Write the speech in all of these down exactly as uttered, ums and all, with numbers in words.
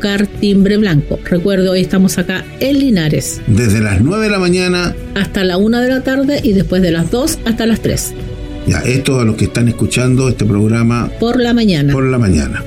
buscar timbre blanco. Recuerdo, hoy estamos acá en Linares. Desde las nueve de la mañana hasta la una de la tarde y después de las dos hasta las tres. Ya, esto a los que están escuchando este programa por la mañana. Por la mañana.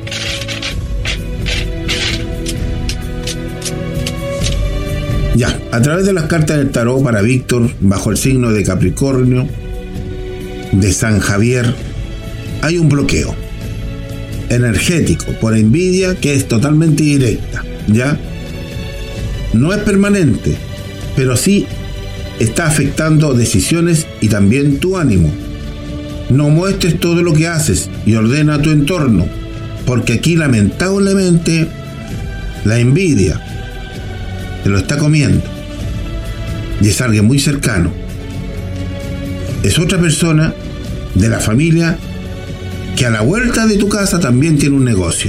Ya, a través de las cartas del tarot para Víctor, bajo el signo de Capricornio, de San Javier, hay un bloqueo energético por envidia que es totalmente directa, ¿ya? No es permanente, pero sí está afectando decisiones y también tu ánimo. No muestres todo lo que haces y ordena tu entorno, porque aquí lamentablemente la envidia te lo está comiendo y es alguien muy cercano. Es otra persona de la familia que a la vuelta de tu casa también tiene un negocio.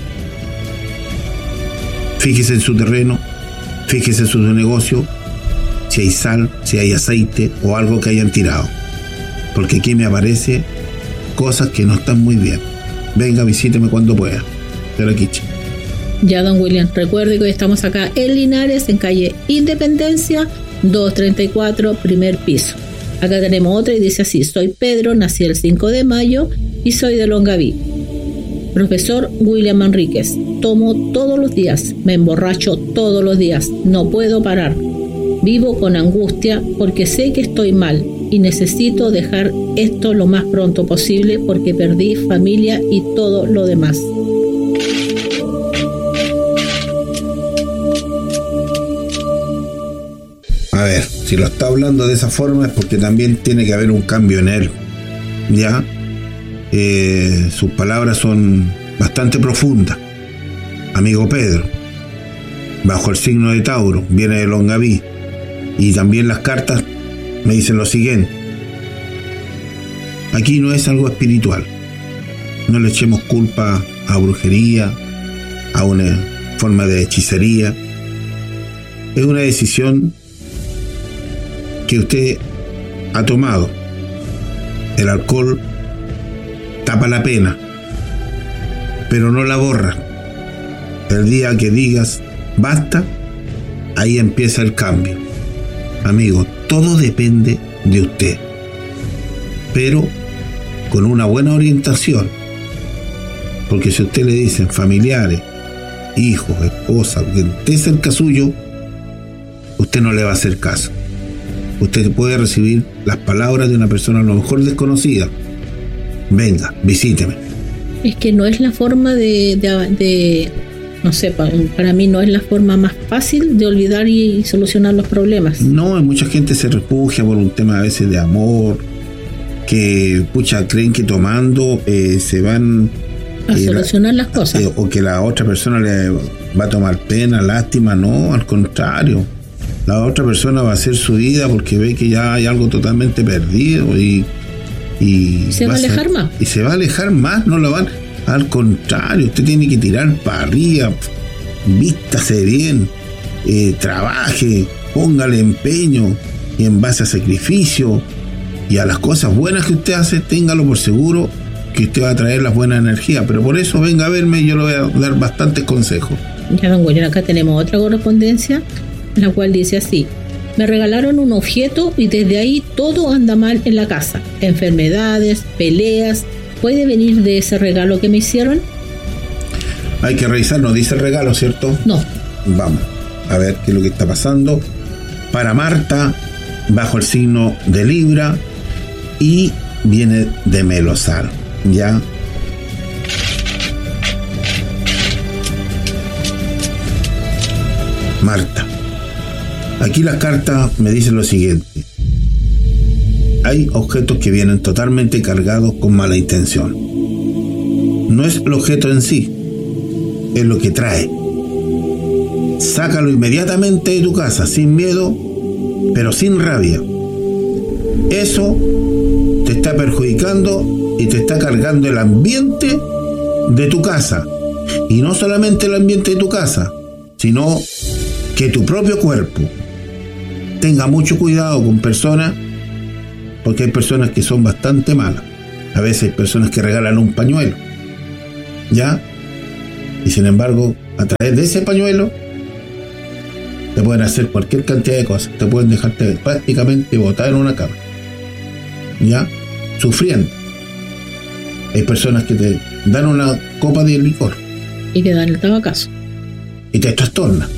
Fíjese en su terreno, fíjese en su negocio, si hay sal, si hay aceite o algo que hayan tirado, porque aquí me aparece cosas que no están muy bien. Venga, visíteme cuando pueda. Pero aquí, ya, don William, recuerde que hoy estamos acá en Linares, en calle Independencia, doscientos treinta y cuatro, primer piso. Acá tenemos otra y dice así: soy Pedro, nací el cinco de mayo y soy de Longaví. Profesor William Manríquez, tomo todos los días, me emborracho todos los días, no puedo parar. Vivo con angustia porque sé que estoy mal y necesito dejar esto lo más pronto posible porque perdí familia y todo lo demás. A ver, si lo está hablando de esa forma es porque también tiene que haber un cambio en él, ¿ya? Eh, sus palabras son bastante profundas. Amigo Pedro, bajo el signo de Tauro, viene de Longaví, y también las cartas me dicen lo siguiente: aquí no es algo espiritual, no le echemos culpa a brujería, a una forma de hechicería. Es una decisión que usted ha tomado. El alcohol tapa la pena, pero no la borra. El día que digas basta, ahí empieza el cambio. Amigo, todo depende de usted, pero con una buena orientación, porque si a usted le dicen familiares, hijos, esposa, que esté cerca suyo, usted no le va a hacer caso. Usted puede recibir las palabras de una persona a lo mejor desconocida: venga, visíteme. Es que no es la forma de, de, de no sé, para, para mí no es la forma más fácil de olvidar y solucionar los problemas. No, mucha gente se refugia por un tema a veces de amor, que pucha, creen que tomando eh, se van a eh, solucionar la, las cosas. Eh, o que la otra persona le va a tomar pena, lástima. No, al contrario. La otra persona va a hacer su vida porque ve que ya hay algo totalmente perdido y, y se va, va a alejar ser, más. Y se va a alejar más, no lo van. Al contrario, usted tiene que tirar para arriba, vístase bien, eh, trabaje, póngale empeño y en base a sacrificio y a las cosas buenas que usted hace, téngalo por seguro que usted va a traer las buenas energías. Pero por eso venga a verme y yo le voy a dar bastantes consejos. Ya, don William, acá tenemos otra correspondencia, la cual dice así: me regalaron un objeto y desde ahí todo anda mal en la casa. Enfermedades, peleas. ¿Puede venir de ese regalo que me hicieron? Hay que revisar, nos dice el regalo, ¿cierto? No. Vamos a ver qué es lo que está pasando. Para Marta, bajo el signo de Libra, y viene de Melosal, ¿ya? Marta, aquí las cartas me dicen lo siguiente: hay objetos que vienen totalmente cargados con mala intención. No es el objeto en sí, es lo que trae. Sácalo inmediatamente de tu casa, sin miedo, pero sin rabia. Eso te está perjudicando y te está cargando el ambiente de tu casa. Y no solamente el ambiente de tu casa, sino que tu propio cuerpo. Tenga mucho cuidado con personas, porque hay personas que son bastante malas. A veces hay personas que regalan un pañuelo, ¿ya? Y sin embargo, a través de ese pañuelo, te pueden hacer cualquier cantidad de cosas. Te pueden dejarte prácticamente botar en una cama, ¿ya? Sufriendo. Hay personas que te dan una copa de licor y te dan el tabacazo y te trastorna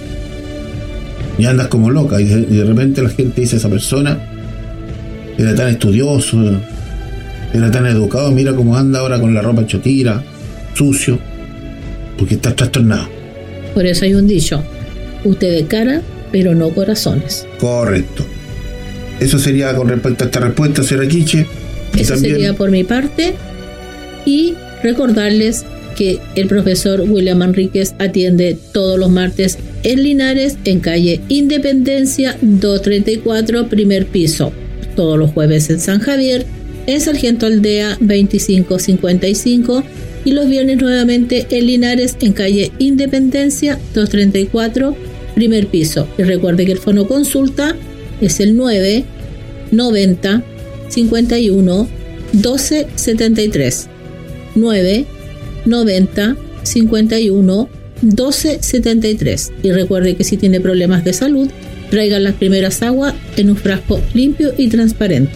y andas como loca, y de, y de repente la gente dice: esa persona era tan estudioso, era tan educado, mira cómo anda ahora con la ropa chotira, sucio, porque está trastornado. Por eso hay un dicho: usted ve cara pero no corazones. Correcto. Eso sería con respecto a esta respuesta, señora Quiche. Eso también sería por mi parte. Y recordarles que el profesor William Manríquez atiende todos los martes en Linares, en calle Independencia doscientos treinta y cuatro, primer piso. Todos los jueves en San Javier, en Sargento Aldea veinticinco cincuenta y cinco. Y los viernes nuevamente en Linares, en calle Independencia doscientos treinta y cuatro, primer piso. Y recuerde que el fono consulta es el nueve noventa cincuenta y uno doce setenta y tres. nueve noventa cincuenta y uno doce setenta y tres. Y recuerde que si tiene problemas de salud, traigan las primeras aguas en un frasco limpio y transparente.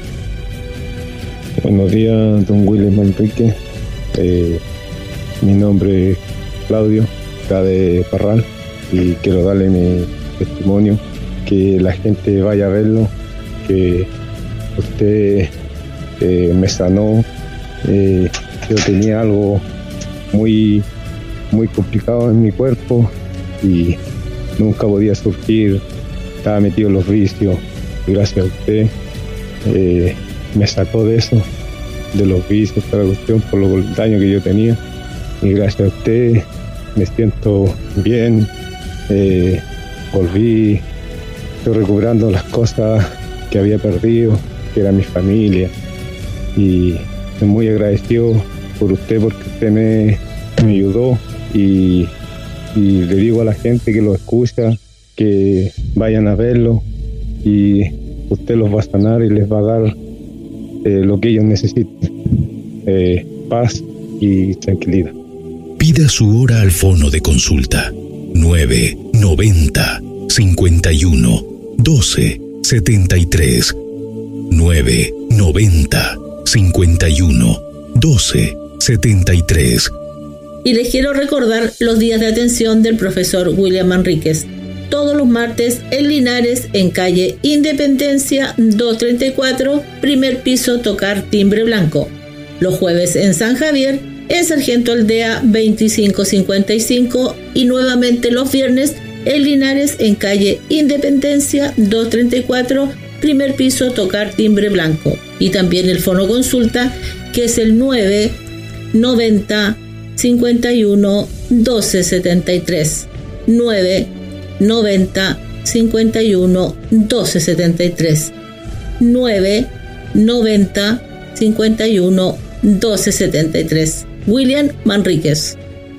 Buenos días, don William Manríquez. Eh, mi nombre es Claudio, acá de Parral, y quiero darle mi testimonio, que la gente vaya a verlo, que usted eh, me sanó. Eh, yo tenía algo muy muy complicado en mi cuerpo y nunca podía surgir, estaba metido en los vicios, y gracias a usted eh, me sacó de eso, de los vicios, toda la cuestión, por lo, el daño que yo tenía, y gracias a usted me siento bien. eh, volví, estoy recuperando las cosas que había perdido, que era mi familia, y estoy muy agradecido por usted, porque usted me, me ayudó, y, y le digo a la gente que lo escucha que vayan a verlo, y usted los va a sanar y les va a dar eh, lo que ellos necesitan, eh, paz y tranquilidad. Pida su hora al fono de consulta nueve noventa cincuenta y uno doce setenta y tres. nueve noventa cincuenta y uno doce setenta y tres. Y les quiero recordar los días de atención del profesor William Manríquez. Todos los martes en Linares, en calle Independencia doscientos treinta y cuatro, primer piso, tocar timbre blanco. Los jueves en San Javier, en Sargento Aldea veinticinco cincuenta y cinco, y nuevamente los viernes en Linares, en calle Independencia doscientos treinta y cuatro, primer piso, tocar timbre blanco. Y también el fono consulta, que es el nueve noventa cincuenta y uno doce setenta y tres. nueve noventa cincuenta y uno doce setenta y tres. nueve noventa cincuenta y uno doce setenta y tres. William Manríquez.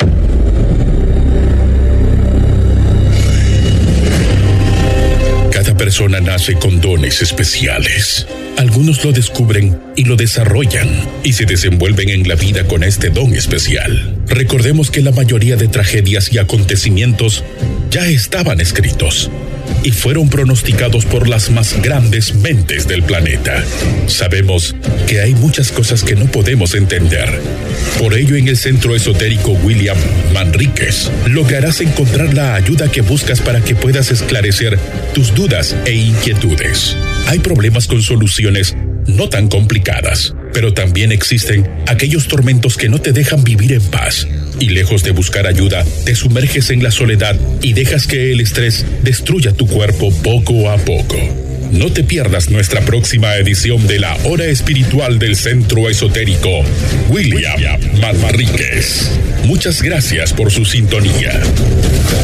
Cada persona nace con dones especiales. Algunos lo descubren y lo desarrollan y se desenvuelven en la vida con este don especial. Recordemos que la mayoría de tragedias y acontecimientos ya estaban escritos y fueron pronosticados por las más grandes mentes del planeta. Sabemos que hay muchas cosas que no podemos entender. Por ello, en el Centro Esotérico William Manríquez lograrás encontrar la ayuda que buscas para que puedas esclarecer tus dudas e inquietudes. Hay problemas con soluciones no tan complicadas, pero también existen aquellos tormentos que no te dejan vivir en paz. Y lejos de buscar ayuda, te sumerges en la soledad y dejas que el estrés destruya tu cuerpo poco a poco. No te pierdas nuestra próxima edición de la Hora Espiritual del Centro Esotérico William Manríquez. Muchas gracias por su sintonía.